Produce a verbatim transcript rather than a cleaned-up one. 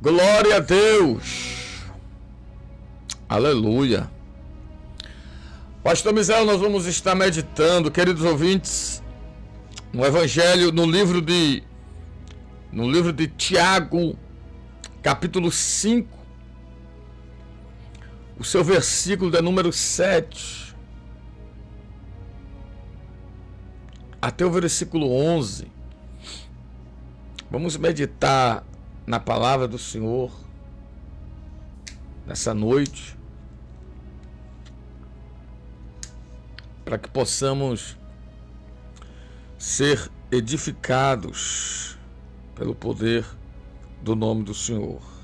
Glória a Deus. Aleluia. Pastor Misael, nós vamos estar meditando, queridos ouvintes, no Evangelho, no livro de no livro de Tiago, capítulo cinco, o seu versículo de número sete até o versículo onze. Vamos meditar na palavra do Senhor nessa noite, para que possamos ser edificados pelo poder do nome do Senhor.